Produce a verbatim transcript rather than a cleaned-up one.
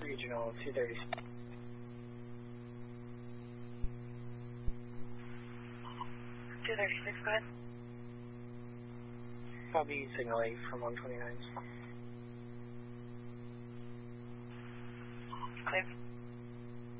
Regional two thirty. two thirty-six, go ahead. Copy, signal eight from one twenty-nine. Clear.